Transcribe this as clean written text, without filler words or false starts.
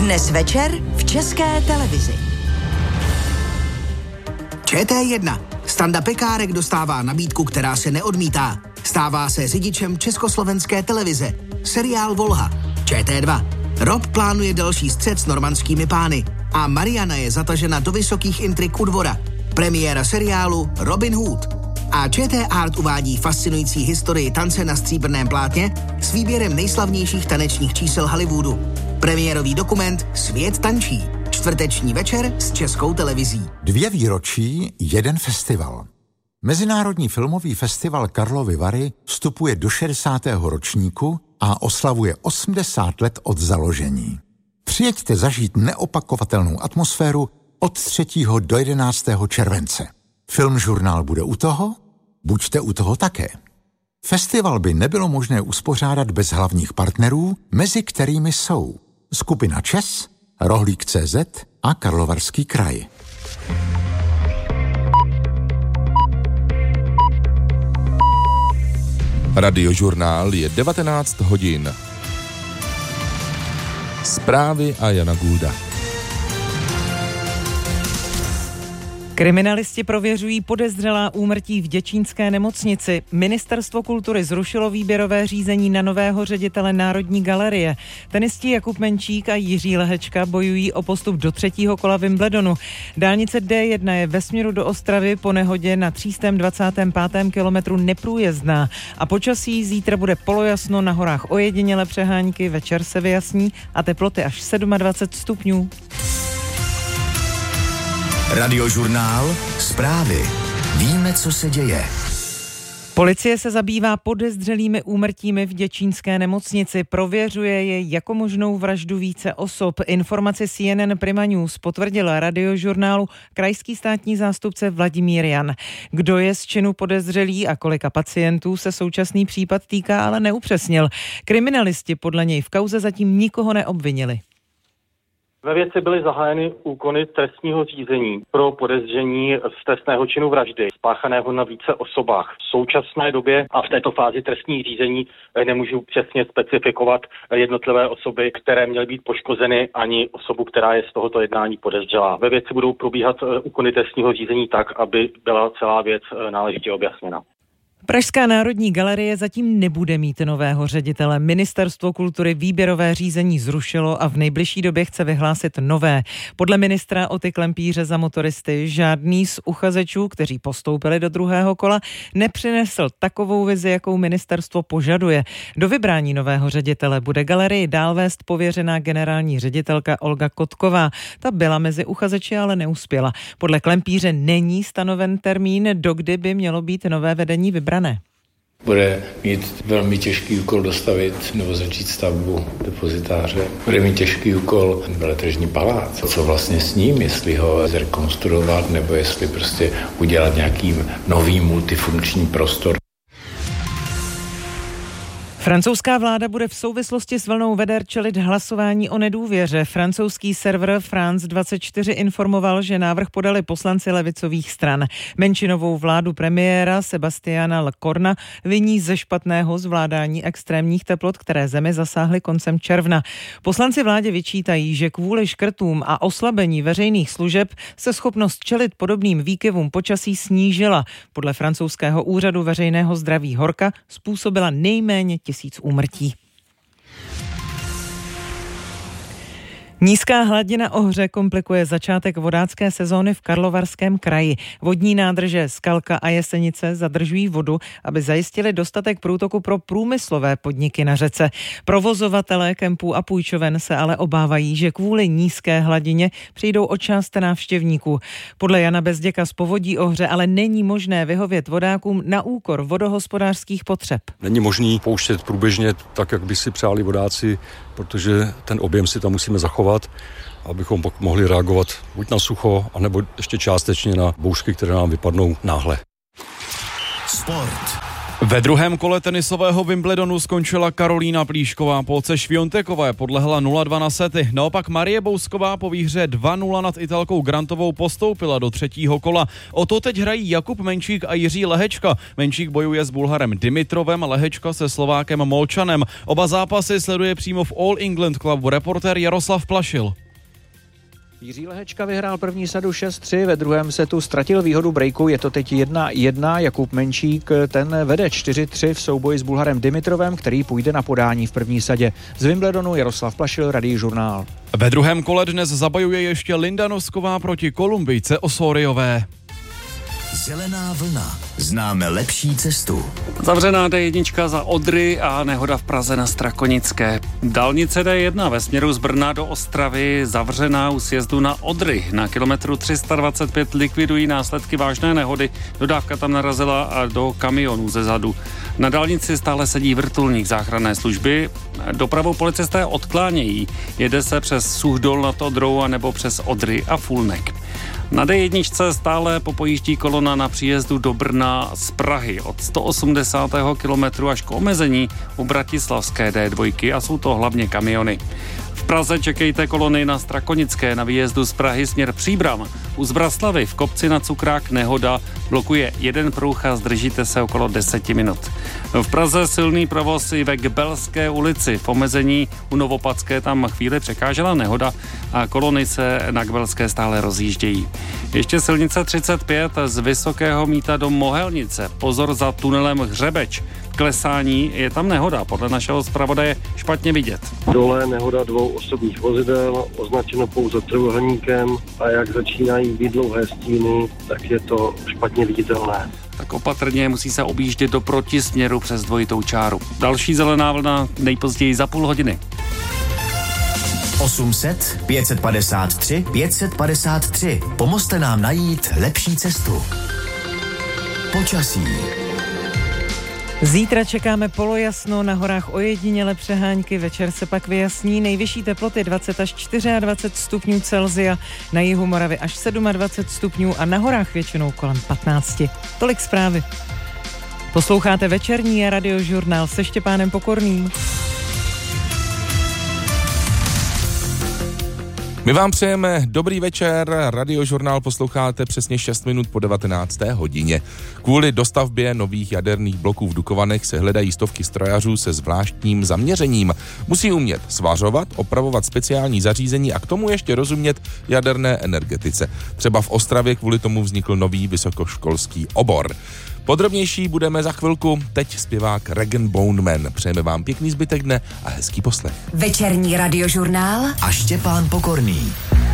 Dnes večer v České televizi. ČT1. Standa Pekárek dostává nabídku, která se neodmítá. Stává se řidičem Československé televize. Seriál Volha. ČT2. Rob plánuje další střet s normandskými pány. A Mariana je zatažena do vysokých intrik u dvora. Premiéra seriálu Robin Hood. A ČT Art uvádí fascinující historii tance na stříbrném plátně s výběrem nejslavnějších tanečních čísel Hollywoodu. Premiérový dokument Svět tančí. Čtvrteční večer s Českou televizí. 2 výročí, 1 festival. Mezinárodní filmový festival Karlovy Vary vstupuje do 60. ročníku a oslavuje 80 let od založení. Přijeďte zažít neopakovatelnou atmosféru od 3. do 11. července. Filmžurnál bude u toho? Buďte u toho také. Festival by nebylo možné uspořádat bez hlavních partnerů, mezi kterými jsou skupina ČES, Rohlík.cz a Karlovarský kraj. Radiožurnál je 19 hodin. Zprávy a Jana Gulda. Kriminalisti prověřují podezřelá úmrtí v děčínské nemocnici. Ministerstvo kultury zrušilo výběrové řízení na nového ředitele Národní galerie. Tenisti Jakub Menčík a Jiří Lehečka bojují o postup do 3. kola Wimbledonu. Dálnice D1 je ve směru do Ostravy po nehodě na 325. kilometru neprůjezdná. A počasí zítra bude polojasno, na horách ojediněle přehánky, večer se vyjasní a teploty až 27 stupňů. Radiožurnál. Zprávy. Víme, co se děje. Policie se zabývá podezřelými úmrtími v děčínské nemocnici. Prověřuje je jako možnou vraždu více osob. Informaci CNN Prima News potvrdil Radiožurnálu krajský státní zástupce Vladimír Jan. Kdo je z činu podezřelý a kolika pacientů se současný případ týká, ale neupřesnil. Kriminalisti podle něj v kauze zatím nikoho neobvinili. Ve věci byly zahájeny úkony trestního řízení pro podezření z trestného činu vraždy spáchaného na více osobách. V současné době a v této fázi trestních řízení nemůžu přesně specifikovat jednotlivé osoby, které měly být poškozeny, ani osobu, která je z tohoto jednání podezřelá. Ve věci budou probíhat úkony trestního řízení tak, aby byla celá věc náležitě objasněna. Pražská národní galerie zatím nebude mít nového ředitele. Ministerstvo kultury výběrové řízení zrušilo a v nejbližší době chce vyhlásit nové. Podle ministra Oty Klempíře za motoristy žádný z uchazečů, kteří postoupili do 2. kola, nepřinesl takovou vizi, jakou ministerstvo požaduje. Do vybrání nového ředitele bude galerii dál vést pověřená generální ředitelka Olga Kotková. Ta byla mezi uchazeči, ale neuspěla. Podle Klempíře není stanoven termín, dokdy by mělo být nové vedení vybrané. Bude mít velmi těžký úkol dostavit nebo začít stavbu depozitáře. Bude mít těžký úkol Veletržní palác. Co vlastně s ním, jestli ho zrekonstruovat nebo jestli prostě udělat nějaký nový multifunkční prostor. Francouzská vláda bude v souvislosti s vlnou veder čelit hlasování o nedůvěře. Francouzský server France 24 informoval, že návrh podali poslanci levicových stran. Menšinovou vládu premiéra Sebastiana Lecorna viní ze špatného zvládání extrémních teplot, které zemi zasáhly koncem června. Poslanci vládě vyčítají, že kvůli škrtům a oslabení veřejných služeb se schopnost čelit podobným výkyvům počasí snížila. Podle francouzského úřadu veřejného zdraví horka způsobila nejméně 1000 úmrtí. Nízká hladina Ohře komplikuje začátek vodácké sezóny v Karlovarském kraji. Vodní nádrže Skalka a Jesenice zadržují vodu, aby zajistili dostatek průtoku pro průmyslové podniky na řece. Provozovatelé kempů a půjčoven se ale obávají, že kvůli nízké hladině přijdou o část návštěvníků. Podle Jana Bezděka z Povodí Ohře ale není možné vyhovět vodákům na úkor vodohospodářských potřeb. Není možný pouštět průběžně tak, jak by si přáli vodáci, protože ten objem si tam musíme zachovat, abychom pak mohli reagovat buď na sucho, anebo ještě částečně na bouřky, které nám vypadnou náhle. Sport. Ve druhém kole tenisového Wimbledonu skončila Karolína Plíšková, Polce Šviontekové podlehla 0-2 na sety. Naopak Marie Bousková po výhře 2-0 nad Italkou Grantovou postoupila do třetího kola. O to teď hrají Jakub Menčík a Jiří Lehečka. Menčík bojuje s Bulharem Dimitrovem, Lehečka se Slovákem Molčanem. Oba zápasy sleduje přímo v All England Clubu reportér Jaroslav Plašil. Jiří Lehečka vyhrál první sadu 6-3, ve druhém setu ztratil výhodu breaku, je to teď 1-1, Jakub Menčík ten vede 4-3 v souboji s Bulharem Dimitrovem, který půjde na podání v první sadě. Z Wimbledonu Jaroslav Plašil, Radiožurnál. Ve druhém kole dnes zabojuje ještě Linda Nosková proti Kolumbijce Osoriové. Zelená vlna. Známe lepší cestu. Zavřená D1 za Odry a nehoda v Praze na Strakonické. Dálnice D1 ve směru z Brna do Ostravy zavřená u sjezdu na Odry. Na kilometru 325 likvidují následky vážné nehody. Dodávka tam narazila do kamionů ze zadu. Na dálnici stále sedí vrtulník záchranné služby. Dopravu policisté odklánějí. Jede se přes Suchdol nad Odrou a nebo přes Odry a Fulnek. Na D1 stále popojíždí kolona na příjezdu do Brna z Prahy od 180. kilometru až k omezení u bratislavské D2 a jsou to hlavně kamiony. V Praze čekejte kolony na Strakonické na výjezdu z Prahy směr Příbram. U Zbraslavy v kopci na Cukrák nehoda blokuje jeden pruh a zdržíte se okolo 10 minut. V Praze silný provoz i ve Gbelské ulici. V omezení u Novopadské tam chvíli překážela nehoda a kolony se na Gbelské stále rozjíždějí. Ještě silnice 35 z Vysokého Mýta do Mohelnice. Pozor za tunelem Hřebeč. Klesání je tam nehoda, podle našeho zpravodaje špatně vidět. Dole nehoda 2 osobních vozidel, označeno pouze trojúhelníkem a jak začínají být dlouhé stíny, tak je to špatně viditelné. Tak opatrně, musí se objíždět do protisměru přes dvojitou čáru. Další zelená vlna nejpozději za půl hodiny. 800 553 553. Pomozte nám najít lepší cestu. Počasí. Zítra čekáme polojasno, na horách ojediněle přehánky, večer se pak vyjasní, nejvyšší teploty 20 až 24 stupňů Celsia, na jihu Moravy až 27 stupňů a na horách většinou kolem 15. Tolik zprávy. Posloucháte večerní Radiožurnál se Štěpánem Pokorným. My vám přejeme dobrý večer, Radiožurnál posloucháte přesně 6 minut po 19. hodině. Kvůli dostavbě nových jaderných bloků v Dukovanech se hledají stovky strojařů se zvláštním zaměřením. Musí umět svařovat, opravovat speciální zařízení a k tomu ještě rozumět jaderné energetice. Třeba v Ostravě kvůli tomu vznikl nový vysokoškolský obor. Podrobnější budeme za chvilku, teď zpěvák Regan Boneman. Přejeme vám pěkný zbytek dne a hezký poslech. Večerní Radiožurnál a Štěpán Pokorný.